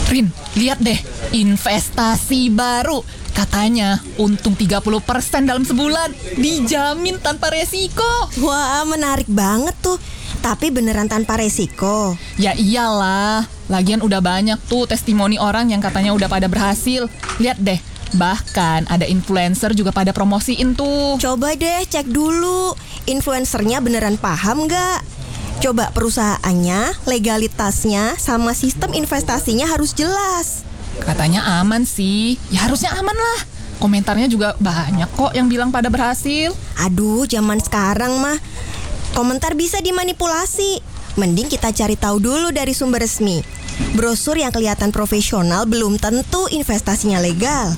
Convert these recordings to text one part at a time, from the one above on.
Rin, lihat deh, investasi baru. Katanya untung 30% dalam sebulan, dijamin tanpa resiko. Wah, menarik banget tuh. Tapi beneran tanpa resiko? Ya iyalah, lagian udah banyak tuh testimoni orang yang katanya udah pada berhasil. Lihat deh, bahkan ada influencer juga pada promosiin tuh. Coba deh cek dulu, influencernya beneran paham nggak? Coba perusahaannya, legalitasnya, sama sistem investasinya harus jelas. Katanya aman sih, ya harusnya aman lah. Komentarnya juga banyak kok yang bilang pada berhasil. Aduh, zaman sekarang mah komentar bisa dimanipulasi. Mending kita cari tahu dulu dari sumber resmi. Brosur yang kelihatan profesional belum tentu investasinya legal.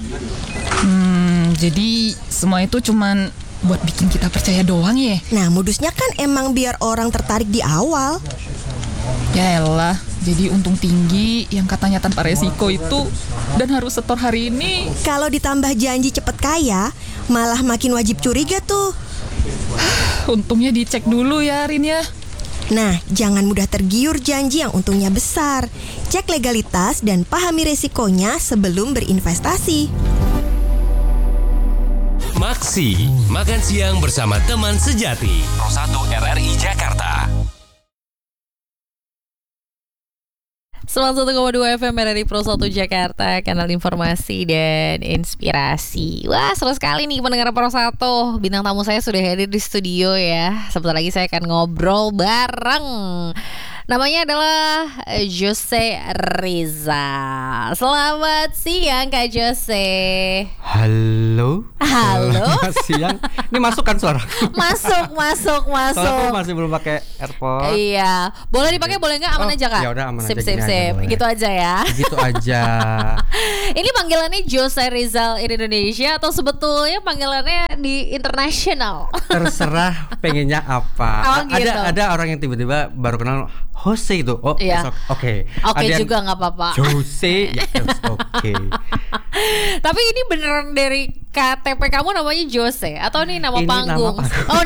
Jadi semua itu cuman buat bikin kita percaya doang ya? Nah, modusnya kan emang biar orang tertarik di awal. Ya elah, jadi untung tinggi yang katanya tanpa resiko itu dan harus setor hari ini. Kalau ditambah janji cepet kaya, malah makin wajib curiga tuh. Untungnya dicek dulu ya Rin ya. Nah, jangan mudah tergiur janji yang untungnya besar. Cek legalitas dan pahami resikonya sebelum berinvestasi. Maksi, makan siang bersama teman sejati. Pro 1 RRI Jakarta. 91,2 FM RRI Pro 1 Jakarta, kanal informasi dan inspirasi. Wah, seru sekali nih pendengar Pro 1. Bintang tamu saya sudah hadir di studio ya. Sebentar lagi saya akan ngobrol bareng. Namanya adalah Jose Rizal. Selamat siang Kak Jose. Halo. Halo. Siang. Ini masuk kan suara? Masuk. Soalnya aku masih belum pakai AirPod. Iya. Boleh dipakai, boleh nggak? Aman aja Kak? Ya udah aman sip, aja. Sip. Gitu aja ya. Gitu aja. Ini panggilannya Jose Rizal in Indonesia atau sebetulnya panggilannya di internasional? Terserah pengennya apa. Oh, gitu. Ada orang yang tiba-tiba baru kenal Jose itu. Oh, iya. Oke. Oke juga nggak apa-apa. Jose, ya oke. Tapi ini beneran dari KTP kamu namanya Jose atau ini nama panggung? Oh,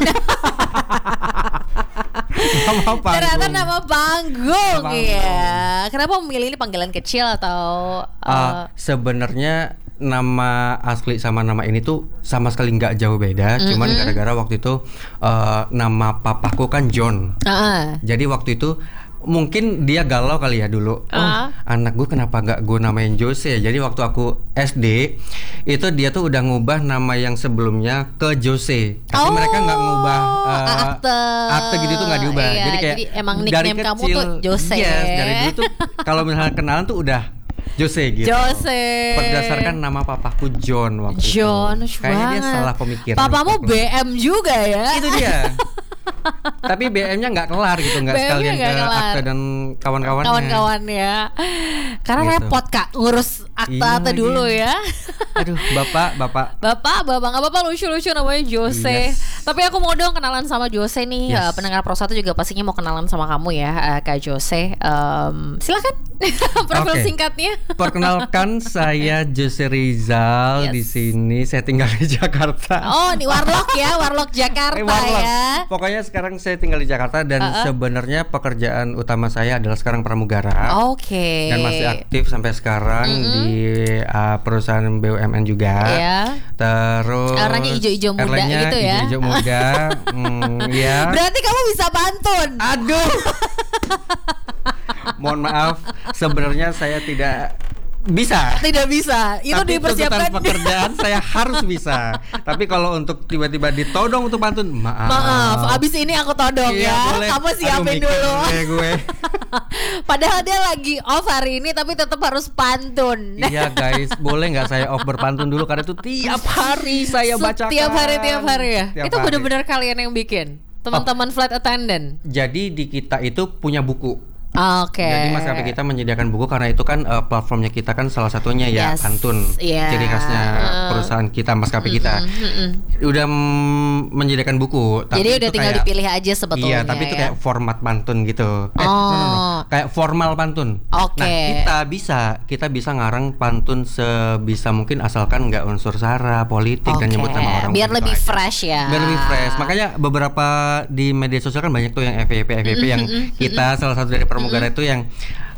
nama panggung. Ternyata nama panggung ya. Kenapa memilih ini panggilan kecil atau? Sebenarnya nama asli sama nama ini tuh sama sekali nggak jauh beda. Cuman gara-gara waktu itu nama papaku kan John. Jadi waktu itu mungkin dia galau kali ya dulu. Anak gue kenapa nggak gue namain Jose? Jadi waktu aku SD itu dia tuh udah ngubah nama yang sebelumnya ke Jose. Tapi mereka nggak ngubah akte gitu tuh nggak diubah. Iya, jadi kayak jadi emang dari nickname kamu kecil, tuh Jose. Yes, dari dulu tuh kalau misalnya kenalan tuh udah Jose gitu. Jose. Berdasarkan nama papaku John waktu John, itu. Kayaknya dia salah pemikiran. Papamu BM juga ya? Itu dia. Tapi BM-nya nggak kelar gitu, nggak sekalian ke akte dan kawan-kawannya. Kawan-kawannya. Karena gitu. repot Kak ngurus akte dulu ya. Aduh, bapak nggak apa-apa, lucu-lucu namanya Jose. Yes. Tapi aku mau dong kenalan sama Jose nih. Yes. Pendengar Pro 1 juga pastinya mau kenalan sama kamu ya, Kak Jose. Silakan profil singkatnya. Perkenalkan, saya Jose Rizal. Di sini saya tinggal di Jakarta. Oh, nih Warlock ya, Warlock Jakarta Warlock. ya. Pokoknya sekarang saya tinggal di Jakarta dan sebenarnya pekerjaan utama saya adalah sekarang pramugara. Oke. Dan masih aktif sampai sekarang di perusahaan BUMN juga. Iya. Terus Warnanya hijau-hijau muda gitu ya. Hijau muda. Ya. Berarti kamu bisa pantun. Aduh. Mohon maaf, sebenarnya saya tidak bisa. Tidak bisa. Itu tapi dipersiapkan. Pekerjaan saya harus bisa. Tapi kalau untuk tiba-tiba ditodong untuk pantun, maaf. Abis ini aku todong iya, ya. Boleh. Kamu siapin dulu. Gue. Padahal dia lagi off hari ini, tapi tetap harus pantun. Iya guys, boleh nggak saya off berpantun dulu karena itu tiap hari saya bacakan. Tiap hari ya. Tiap itu hari. Benar-benar kalian yang bikin. Teman-teman flight attendant. Jadi di kita itu punya buku. Oke. Jadi maskapai kita menyediakan buku karena itu kan platformnya kita kan salah satunya ya pantun. Ciri khasnya perusahaan kita, maskapai kita. Udah menyediakan buku. Tapi jadi udah tinggal kayak, dipilih aja sebetulnya. Iya, tapi itu kayak format pantun gitu. Kayak formal pantun. Oke. Nah, kita bisa ngarang pantun sebisa mungkin asalkan nggak unsur sara, politik dan nyebut nama orang. Biar lebih fresh ya. Biar lebih fresh. Makanya beberapa di media sosial kan banyak tuh yang FYP yang kita salah satu dari pramugara itu yang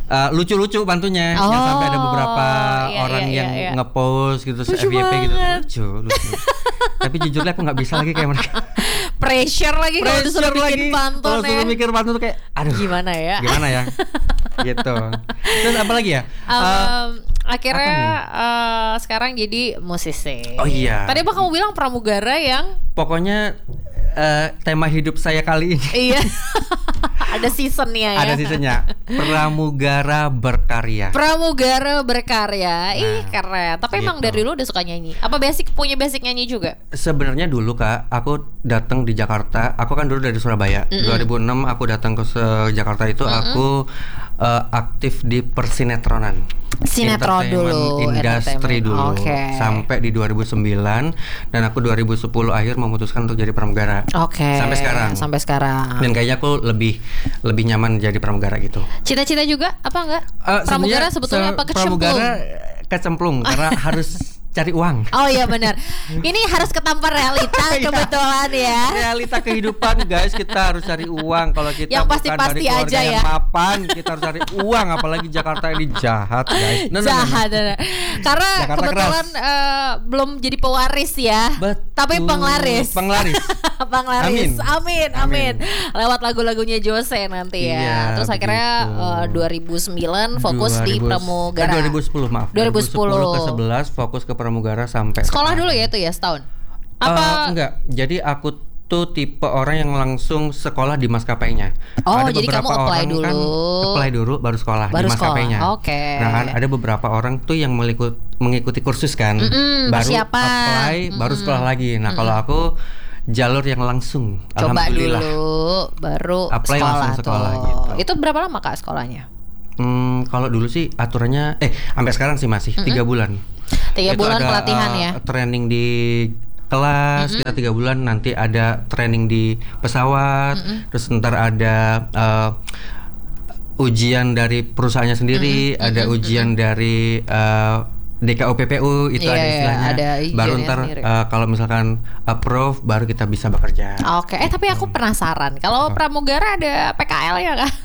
lucu-lucu bantunya. Oh, Yang sampai ada beberapa iya, orang iya, yang iya. nge-post gitu, Lucu FYP gitu. banget. Lucu. Tapi jujurnya aku nggak bisa lagi kayak mereka. Pressure lagi kalau disuruh bikin pantun Kalau ya. suruh mikir pantun tuh kayak aduh. Gimana ya? Gimana ya? Gitu. Terus apa lagi ya? Akhirnya sekarang jadi musisi. Oh iya. Tadi apa kamu bilang pramugara yang Pokoknya tema hidup saya kali ini iya. Ada seasonnya ya. ada seasonnya pramugara berkarya. Pramugara berkarya. Ih, keren. Tapi emang gitu. dari dulu udah suka nyanyi. Apa punya basic nyanyi juga? Sebenarnya dulu Kak, aku datang di Jakarta. Aku kan dulu dari Surabaya. 2006 aku datang ke Jakarta itu aku aktif di persinetronan. Sinetron dulu, Industri dulu. Oke. Sampai di 2009 dan aku 2010 akhir memutuskan untuk jadi pramugara. Oke. Sampai sekarang. Dan kayaknya aku lebih nyaman jadi pramugara gitu. Cita-cita juga apa enggak? Pramugara sebetulnya apa kecemplung? Pramugara kecemplung karena harus cari uang. Oh iya benar. Ini harus ketampar realita kebetulan ya. Realita kehidupan guys, kita harus cari uang. Kalau kita Yang bukan pasti-pasti dari keluarga aja yang ya. mapan, kita harus cari uang. Apalagi Jakarta ini jahat guys. Jahat. Karena Jakarta kebetulan belum jadi pewaris ya. Betul. Tapi penglaris. Penglaris. Penglaris. Amin. Lewat lagu-lagunya Jose nanti ya. Iya, Terus akhirnya 2009 fokus di pramugara. 2010 maaf. 2010 ke 11 fokus ke pramugara sampai sekolah sekarang. dulu ya itu ya setahun. Apa? Enggak. Jadi aku tuh tipe orang yang langsung sekolah di maskapainya. Oh, Ada jadi beberapa kamu apply orang dulu. kan apply dulu baru sekolah Baru di maskapainya. sekolah, oke. Nah, ada beberapa orang tuh yang mengikuti kursus kan, baru persiapan. apply, baru sekolah lagi. Nah, kalau aku jalur yang langsung, Coba alhamdulillah. dulu baru Apply sekolah langsung sekolah tuh. gitu. Itu berapa lama Kak sekolahnya? Kalau dulu sih aturannya sampai sekarang sih masih 3 bulan. 3 Itu bulan ada, pelatihan ya. training di kelas kita 3 bulan, nanti ada training di pesawat, terus ntar ada ujian dari perusahaannya sendiri, ada ujian dari DKUPPU itu Iya, ada istilahnya. ada ujiannya Baru ntar sendiri. kalau misalkan approve baru kita bisa bekerja. Oke, tapi aku penasaran. Kalau pramugara ada PKL ya Kak?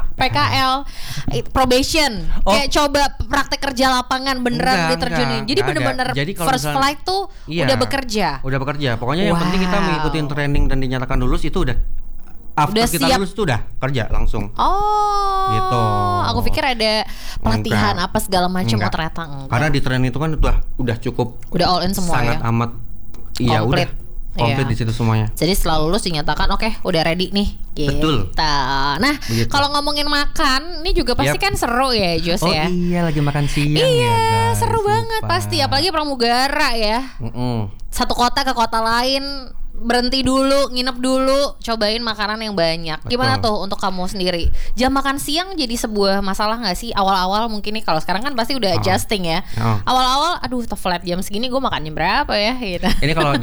PKL probation, Oh. kayak coba praktek kerja lapangan beneran Enggak, diterjunin. Jadi enggak ada. bener-bener Jadi kalau first misalnya- flight tuh Iya, udah bekerja. Udah bekerja. Pokoknya yang penting kita Wow. mengikuti training dan dinyatakan lulus itu udah after Udah kita siap. lulus tuh udah kerja langsung. Oh, Gitu. Aku pikir ada pelatihan Enggak. apa segala macam. Oh Enggak. ternyata enggak. Karena di training itu kan udah cukup Udah all in semua sangat ya. amat iya Komplit. udah komplit Iya. di situ semuanya. Jadi setelah lulus dinyatakan oke, udah ready nih. Betul. Gitu. Nah, Begitu. kalau ngomongin makan, ini juga pasti Yap. kan seru ya, Jos Oh ya. iya lagi makan siang ya Iya, guys. seru banget Lupa. pasti, apalagi pramugara ya. Mm-mm. Satu kota ke kota lain, berhenti dulu, nginep dulu, cobain makanan yang banyak. Gimana Betul. tuh untuk kamu sendiri? Jam makan siang jadi sebuah masalah nggak sih? Awal-awal mungkin nih, kalau sekarang kan pasti udah adjusting ya. Awal-awal, aduh flat jam segini gue makannya berapa ya? Gitu. Ini kalau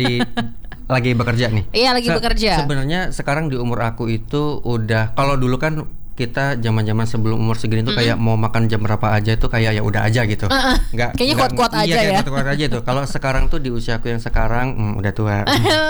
lagi bekerja nih. Iya, lagi bekerja. Sebenarnya sekarang di umur aku itu udah, kalau dulu kan kita zaman-zaman sebelum umur segini tuh kayak mau makan jam berapa aja itu kayak ya udah aja gitu. Kayaknya kuat-kuat aja iya, ya. Kayak kuat-kuat aja tuh. Kalau sekarang tuh di usiaku yang sekarang udah tua.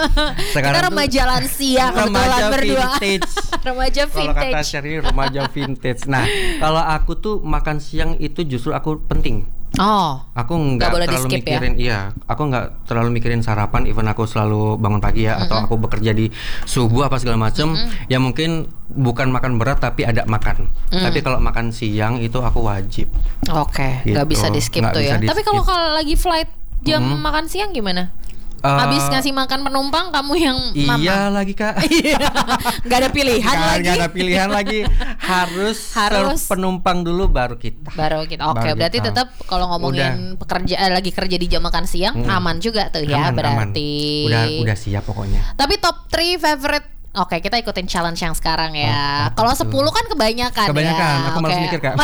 Kita remaja lansia kebetulan remaja berdua. vintage. Remaja Kalau kata vintage. Sherry remaja vintage. Nah, kalau aku tuh makan siang itu justru aku penting. Oh, Aku nggak boleh terlalu di-skip ya? mikirin, aku nggak terlalu mikirin sarapan. Even aku selalu bangun pagi ya, atau aku bekerja di subuh apa segala macem. Ya mungkin bukan makan berat tapi ada makan. Tapi kalau makan siang itu aku wajib. Oke, Gitu. nggak bisa di skip Nggak tuh ya. bisa di-skip. Tapi kalau lagi flight jam makan siang gimana? Habis ngasih makan penumpang kamu yang Iya lagi Kak. Nggak ada pilihan lagi. Nggak ada pilihan lagi. Harus serve penumpang dulu baru kita. Baru kita. Oke, berarti tetap kalau ngomongin pekerjaan lagi kerja di jam makan siang aman juga tuh ya, Aman, berarti. Udah siap pokoknya. Tapi top 3 favorite. Oke, kita ikutin challenge yang sekarang ya. Kalau 10 kan kebanyakan ya. Aku malas mikir Kak.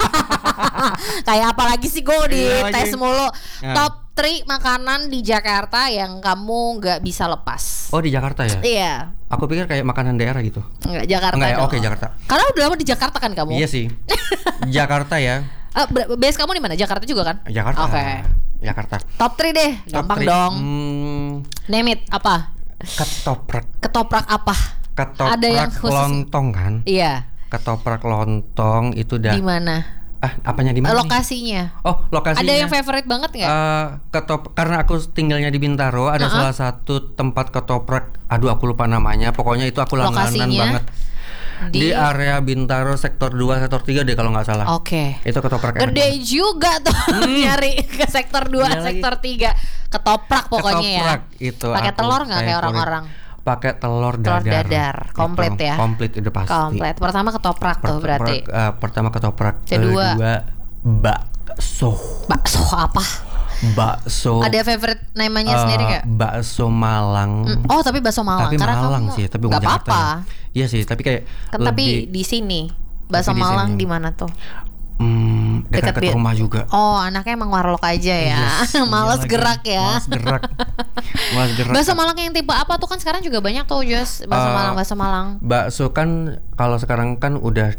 Kayak apa lagi sih gue di Iya lagi. tes mulu. Nah. Top 3 makanan di Jakarta yang kamu nggak bisa lepas. Oh di Jakarta ya? Iya. Aku pikir kayak makanan daerah gitu. Enggak, Jakarta. Enggak ya? dong. Oke, Jakarta. Karena udah lama di Jakarta kan kamu? Iya sih. Jakarta ya. Base kamu di mana? Jakarta juga kan? Jakarta. Oke. Jakarta. Top 3 deh, gampang dong. Name it, apa? Ketoprak. Ketoprak apa? Ketoprak Ada yang khusus? lontong kan? Iya. ketoprak lontong itu udah. Di mana? Apanya di mana? Lokasinya. Oh, lokasinya. Ada yang favorite banget nggak? Karena aku tinggalnya di Bintaro, ada salah satu tempat ketoprak. Aduh, aku lupa namanya. Pokoknya itu aku langganan Lokasinya? banget. Di area Bintaro sektor 2, sektor 3 deh kalau nggak salah. Oke. Itu ketoprak enak Gede banget. juga tuh nyari ke sektor 2, Iya sektor 3. Ketoprak pokoknya Ketoprak, ya. itu Pakai aku telur nggak kayak favorit. orang-orang? Pakai telur Telur dadar. dadar, komplit Itu, ya. Komplit udah pasti. Komplit. Pertama ketoprak tuh berarti. Pertama ketoprak. Kedua bakso. Bakso apa? Bakso. Ada favorite namanya sendiri nggak? Bakso Malang. Oh, tapi bakso Malang. Tapi Karena Malang kamu sih, tapi bukan nggak Jakarta apa-apa. ya. Iya sih, tapi kayak Kan lebih, tapi di sini bakso Tapi di Malang sini. di mana tuh? dekat rumah juga. Oh, anaknya emang warlock aja ya. Yes, Males iya gerak lagi. ya. Males gerak. Males gerak. Bakso Malang yang tipe apa tuh kan sekarang juga banyak tuh, Jos. Bakso Malang. Bakso kan kalau sekarang kan udah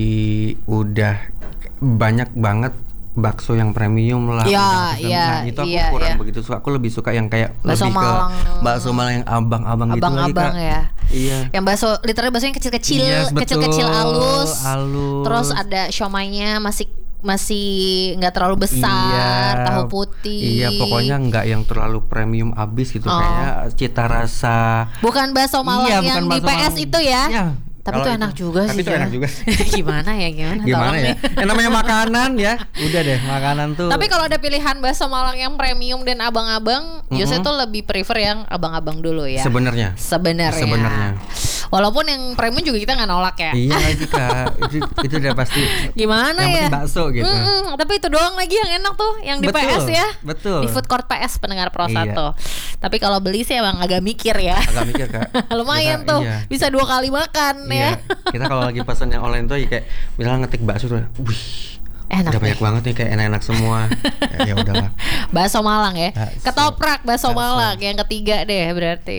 banyak banget bakso yang premium lah. Ya, udah, iya, nah, itu aku iya, kurang iya. begitu suka. Aku lebih suka yang kayak Bakso lebih Malang. ke bakso Malang yang abang-abang gitu lagi, Abang-abang Kak. ya. Iya. Yang bakso literally bakso yang kecil-kecil, Yes, betul. kecil-kecil halus. Halus. Terus ada siomaynya masih nggak terlalu besar, tahu putih. Iya, pokoknya nggak yang terlalu premium abis gitu, Oh. kayak cita rasa. Bukan bakso Malang Iya, yang bukan di bakso PS Malang. itu ya. Iya. Tapi Kalau itu enak juga sih. Tapi itu ya. enak juga. Gimana ya? Gimana Tolong ya? nih. Yang namanya makanan ya. Udah deh, makanan tuh. Tapi kalau ada pilihan bakso Malang yang premium dan abang-abang, Yose tuh lebih prefer yang abang-abang dulu ya. Sebenarnya. Sebenarnya. Walaupun yang premium juga kita nggak nolak ya. Iya lagi Kak. itu udah pasti. Gimana Yang ya? penting bakso gitu. Tapi itu doang lagi yang enak tuh, yang di Betul, PS ya. betul. Di food court PS pendengar Pro Iya. 1. Tapi kalau beli sih emang agak mikir ya. Agak mikir Kak. Lumayan Kita- tuh, iya. bisa 2 kali makan ya. Iya. Kita kalau lagi pesan yang online tuh ya kayak misalnya ngetik bakso tuh, wih, Enak udah deh. banyak banget nih kayak enak-enak semua. Ya udahlah. Bakso Malang ya. Bakso. Ketoprak bakso Bakso. Malang yang ketiga deh berarti.